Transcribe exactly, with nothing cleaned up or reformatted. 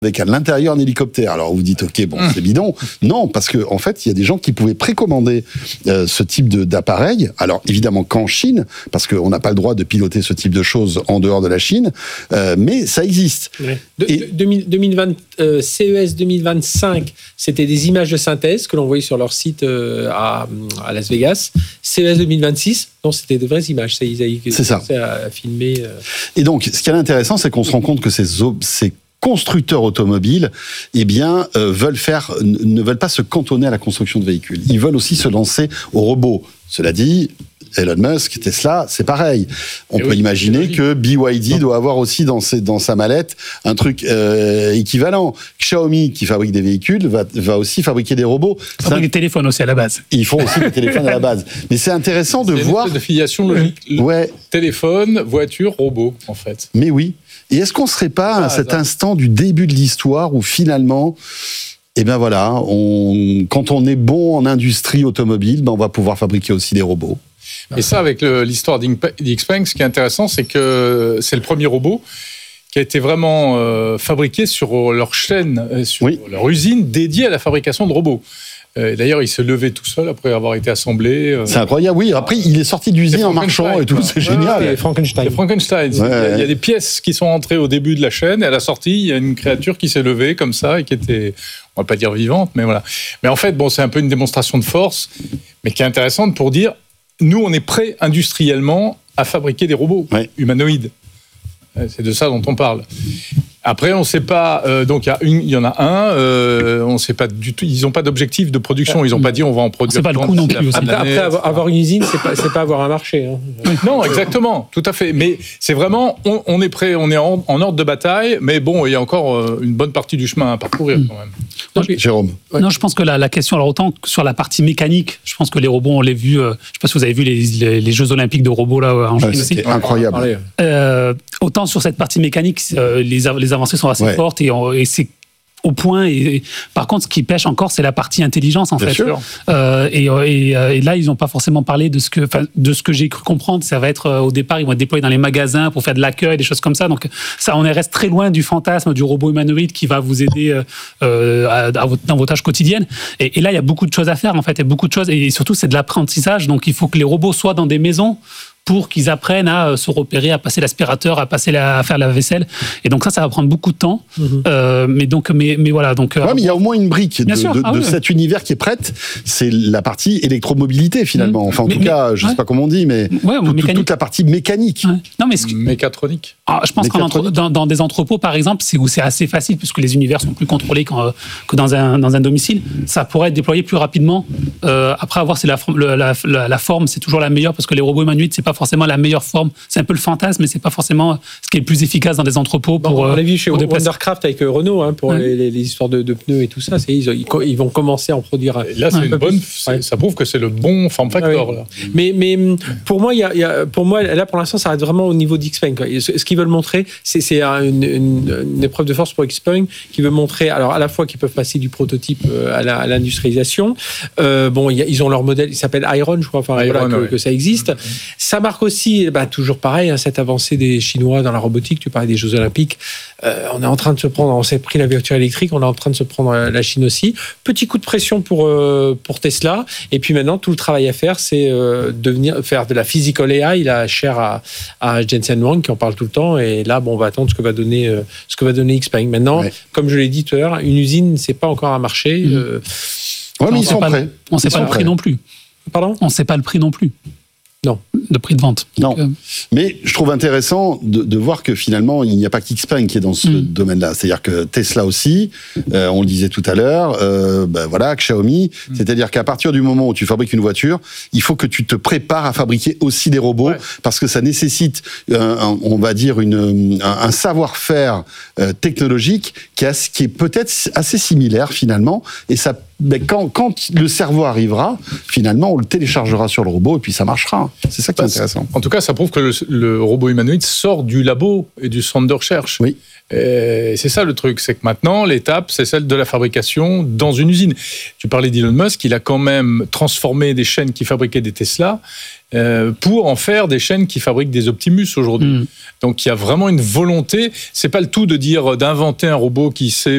avec à l'intérieur un hélicoptère. Alors vous dites, ok, bon, mmh. c'est bidon. Non, parce que en fait, il y a des gens qui pouvaient précommander euh, ce type de, d'appareil. Alors évidemment qu'en Chine, parce qu'on n'a pas le droit de piloter ce type de choses en dehors de la Chine, euh, mais ça existe. Ouais. De, Et, deux mille vingt, euh, C E S deux mille vingt-cinq, c'était des images de synthèse que l'on voyait sur leur site euh, à, à Las Vegas. C E S deux mille vingt-six, non, c'était de vraies images. Ça, ils avaient c'est ça. À filmer. Euh... Et donc, ce qui est intéressant, c'est qu'on se rend compte que ces, ces constructeurs automobiles, eh bien, euh, veulent faire, ne veulent pas se cantonner à la construction de véhicules. Ils veulent aussi se lancer au robot. Cela dit, Elon Musk, Tesla, c'est pareil. On et peut oui, imaginer que B Y D non. doit avoir aussi dans, ses, dans sa mallette un truc euh, équivalent. Xiaomi, qui fabrique des véhicules, va, va aussi fabriquer des robots. Ils font des téléphones aussi à la base. Ils font aussi des téléphones à la base. Mais c'est intéressant de c'est voir... C'est une filiation logique. Ouais. Téléphone, voiture, robot, en fait. Mais oui. Et est-ce qu'on ne serait pas ah, à cet ça. instant du début de l'histoire où finalement... Eh bien voilà, on, quand on est bon en industrie automobile, ben on va pouvoir fabriquer aussi des robots. Et ça, avec le, l'histoire d'Xpeng, ce qui est intéressant, c'est que c'est le premier robot qui a été vraiment euh, fabriqué sur leur chaîne, sur oui. leur usine dédiée à la fabrication de robots. Euh, d'ailleurs, il se levait tout seul après avoir été assemblé. Euh... C'est incroyable, oui. Après, il est sorti d'usine en marchant et tout, c'est ouais, génial. C'est Frankenstein. C'est Frankenstein. Ouais, il, y a, il y a des pièces qui sont entrées au début de la chaîne, et à la sortie, il y a une créature qui s'est levée comme ça et qui était, on va pas dire vivante, mais voilà. Mais en fait, bon, c'est un peu une démonstration de force, mais qui est intéressante pour dire, nous, on est prêts industriellement à fabriquer des robots ouais. humanoïdes. C'est de ça dont on parle. Après, on ne sait pas. Euh, donc, il y en a un. Euh, on ne sait pas du tout. Ils n'ont pas d'objectif de production. Ils n'ont pas dit on va en produire. C'est pas le coût non plus. Après, après avoir, avoir une usine, c'est pas, c'est pas avoir un marché. Hein. Non, exactement, tout à fait. Mais c'est vraiment, on, on est prêt, on est en, en ordre de bataille. Mais bon, il y a encore une bonne partie du chemin à parcourir quand même. Non, Jérôme. Ouais. Non, je pense que la, la question, alors autant que sur la partie mécanique, je pense que les robots, on les vu. Euh, je ne sais pas si vous avez vu les, les, les Jeux Olympiques de robots là en Chine ouais, aussi. C'était incroyable. Euh, autant sur cette partie mécanique, euh, les, les avancées sont assez ouais. fortes et, et c'est au point. Et, et par contre, ce qui pêche encore, c'est la partie intelligence en Bien fait. Sûr. Euh, et, et, et là, ils n'ont pas forcément parlé de ce que, de ce que j'ai cru comprendre. Ça va être euh, au départ, ils vont être déployés dans les magasins pour faire de l'accueil, des choses comme ça. Donc, ça, on reste très loin du fantasme du robot humanoïde qui va vous aider euh, à, à votre, dans vos tâches quotidiennes. Et, et là, il y a beaucoup de choses à faire en fait. Il y a beaucoup de choses et surtout, c'est de l'apprentissage. Donc, il faut que les robots soient dans des maisons pour qu'ils apprennent à se repérer, à passer l'aspirateur, à passer la, à faire la vaisselle. Et donc ça, ça va prendre beaucoup de temps. Mm-hmm. Euh, mais donc, mais, mais voilà. Donc. Ouais, mais il y a au moins une brique de, de, ah, de oui. cet univers qui est prête. C'est la partie électromobilité finalement. Enfin, en mais, tout mais, cas, je ne ouais. sais pas comment on dit, mais ouais, tout, tout, toute la partie mécanique. Ouais. Non, mais ce... mécatronique. Ah, je pense qu'en entre, dans, dans des entrepôts, par exemple, c'est où c'est assez facile puisque les univers sont plus contrôlés qu'en, que dans un dans un domicile. Ça pourrait être déployé plus rapidement. Euh, après, avoir c'est la, la, la, la forme, c'est toujours la meilleure parce que les robots humanoïdes, c'est pas forcément la meilleure forme. C'est un peu le fantasme, mais c'est pas forcément ce qui est le plus efficace dans des entrepôts. Pour, bon, on l'a vu chez Wondercraft avec Renault hein, pour ouais. les, les histoires de, de pneus et tout ça. C'est, ils, ils vont commencer à en produire. Et là, c'est ouais. une bonne. C'est, ça prouve que c'est le bon form factor. Ouais. Là. Mais, mais pour moi, il y a, il y a, pour moi, là, pour l'instant, ça reste vraiment au niveau d'Xpeng. Ce, ce qu'ils veulent montrer, c'est, c'est une, une, une épreuve de force pour Xpeng qui veut montrer, alors à la fois qu'ils peuvent passer du prototype à, la, à l'industrialisation. Euh, bon, il y a, ils ont leur modèle, il s'appelle Iron, je crois, enfin, Iron, voilà, que, ouais. que ça existe. Ouais. Ça marque aussi, bah, toujours pareil, hein, cette avancée des Chinois dans la robotique. Tu parlais des Jeux Olympiques. Euh, on est en train de se prendre, on s'est pris la voiture électrique, on est en train de se prendre la Chine aussi. Petit coup de pression pour euh, pour Tesla. Et puis maintenant, tout le travail à faire, c'est euh, devenir faire de la physical A I, la chère à, à Jensen Huang qui en parle tout le temps. Et là, bon, on va attendre ce que va donner euh, ce que va donner Xpeng. Maintenant, ouais. comme je l'ai dit tout à l'heure, une usine, c'est pas encore un marché. Mmh. Euh, ouais, mais ils sont prêts. On ne sait pas le prix non plus. Pardon ? On ne sait pas le prix non plus. Non. De prix de vente. Non. Euh... Mais je trouve intéressant de, de voir que finalement, il n'y a pas qu'Xpeng qui est dans ce mmh. domaine-là. C'est-à-dire que Tesla aussi, euh, on le disait tout à l'heure, euh, ben voilà, Xiaomi. Mmh. C'est-à-dire qu'à partir du moment où tu fabriques une voiture, il faut que tu te prépares à fabriquer aussi des robots ouais. parce que ça nécessite, euh, un, on va dire, une, un, un savoir-faire euh, technologique qui, a, qui est peut-être assez similaire finalement. Et ça, ben, quand, quand le cerveau arrivera, finalement, on le téléchargera sur le robot et puis ça marchera. C'est ça qui C'est intéressant. En tout cas, ça prouve que le, le robot humanoïde sort du labo et du centre de recherche. Oui. Et c'est ça le truc, c'est que maintenant, l'étape, c'est celle de la fabrication dans une usine. Tu parlais d'Elon Musk, il a quand même transformé des chaînes qui fabriquaient des Tesla euh, pour en faire des chaînes qui fabriquent des Optimus aujourd'hui. Mmh. Donc il y a vraiment une volonté. C'est pas le tout de dire d'inventer un robot qui sait